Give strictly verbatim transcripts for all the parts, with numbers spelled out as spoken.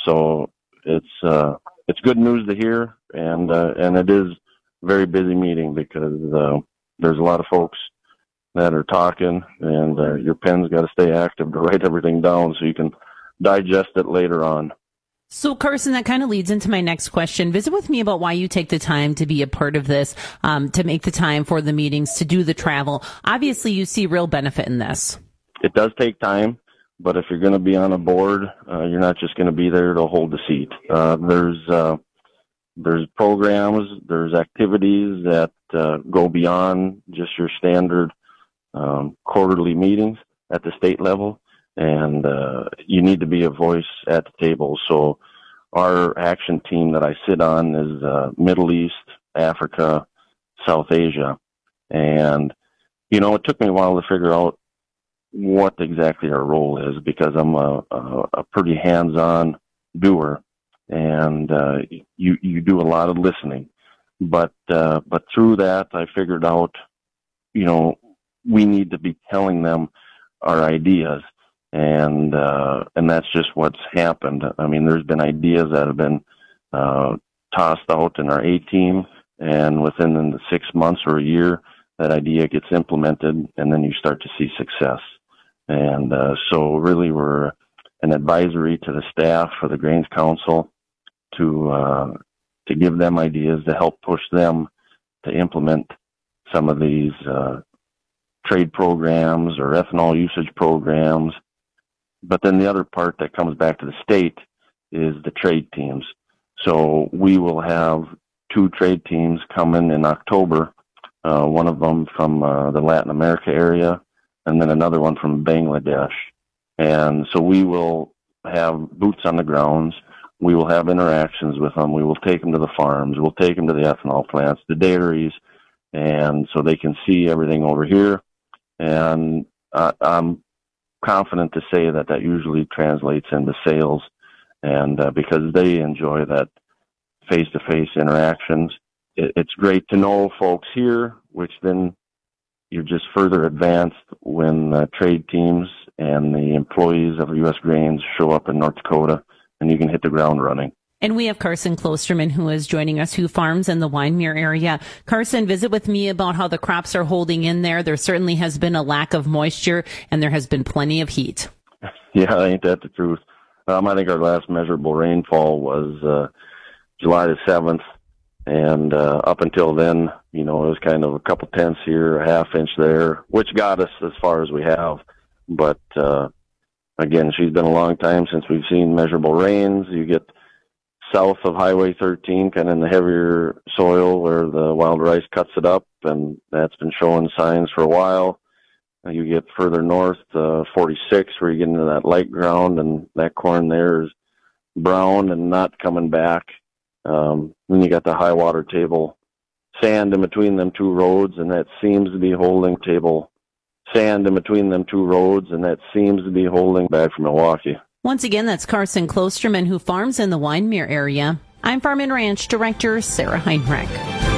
so it's uh, it's good news to hear, and uh, and it is a very busy meeting because uh, there's a lot of folks that are talking, and uh, your pen's got to stay active to write everything down so you can digest it later on. So, Carson, that kind of leads into my next question. Visit with me about why you take the time to be a part of this, um, to make the time for the meetings, to do the travel. Obviously, you see real benefit in this. It does take time, but if you're going to be on a board, uh, you're not just going to be there to hold the seat. Uh, there's uh, there's programs, there's activities that uh, go beyond just your standard um, quarterly meetings at the state level. And uh, you need to be a voice at the table. So our action team that I sit on is uh, Middle East, Africa, South Asia. And, you know, it took me a while to figure out what exactly our role is because I'm a, a, a pretty hands-on doer. And uh, you, you do a lot of listening. But, uh, but through that, I figured out, you know, we need to be telling them our ideas. And, uh, and that's just what's happened. I mean, there's been ideas that have been, uh, tossed out in our A team, and within the six months or a year, that idea gets implemented, and then you start to see success. And, uh, so really we're an advisory to the staff for the Grains Council to, uh, to give them ideas to help push them to implement some of these, uh, trade programs or ethanol usage programs. But then the other part that comes back to the state is the trade teams. So we will have two trade teams coming in October, uh, one of them from uh, the Latin America area, and then another one from Bangladesh. And so we will have boots on the grounds. We will have interactions with them. We will take them to the farms. We'll take them to the ethanol plants, the dairies, and so they can see everything over here. And uh, I'm confident to say that that usually translates into sales, and uh, because they enjoy that face-to-face interactions, it, it's great to know folks here, which then you're just further advanced when uh, trade teams and the employees of U S Grains show up in North Dakota, and you can hit the ground running. And we have Carson Klosterman, who is joining us, who farms in the Wyndmere area. Carson, visit with me about how the crops are holding in there. There certainly has been a lack of moisture, and there has been plenty of heat. Yeah, ain't that the truth? Um, I think our last measurable rainfall was uh, July the seventh, and uh, up until then, you know, it was kind of a couple tenths here, a half inch there, which got us as far as we have. But, uh, again, she's been a long time since we've seen measurable rains. You get south of Highway thirteen, kind of in the heavier soil where the wild rice cuts it up, and that's been showing signs for a while. Uh, you get further north, uh, forty-six, where you get into that light ground, and that corn there is brown and not coming back. Um, then you got the high water table sand in between them two roads, and that seems to be holding table sand in between them two roads, and that seems to be holding back from Milwaukee. Once again, that's Carson Klosterman, who farms in the Wyndmere area. I'm Farm and Ranch Director Sarah Heinrich.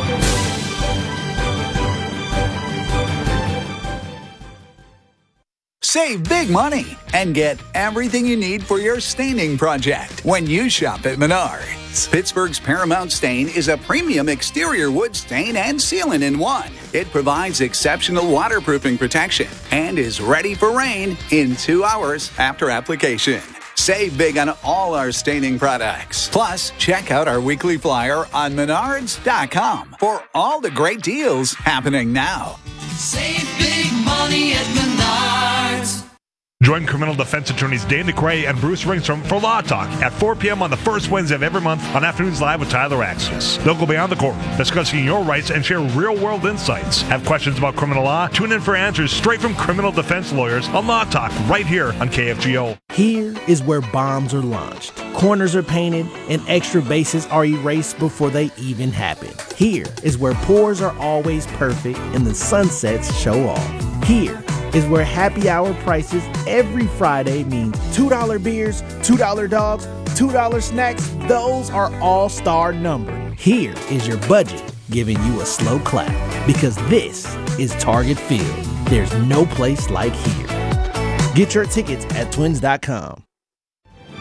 Save big money and get everything you need for your staining project when you shop at Menards. Pittsburgh's Paramount Stain is a premium exterior wood stain and sealant in one. It provides exceptional waterproofing protection and is ready for rain in two hours after application. Save big on all our staining products. Plus, check out our weekly flyer on menards dot com for all the great deals happening now. Save big money at Menards. Join criminal defense attorneys Dane DeCray and Bruce Ringstrom for Law Talk at four p.m. on the first Wednesday of every month on Afternoons Live with Tyler Axis. They'll go beyond the court, discussing your rights and share real-world insights. Have questions about criminal law? Tune in for answers straight from criminal defense lawyers on Law Talk right here on K F G O. Here is where bombs are launched, corners are painted, and extra bases are erased before they even happen. Here is where pours are always perfect and the sunsets show off. Here is where happy hour prices every Friday means two dollar beers, two dollar dogs, two dollar snacks. Those are all-star numbered. Here is your budget giving you a slow clap, because this is Target Field. There's no place like here. Get your tickets at twins dot com.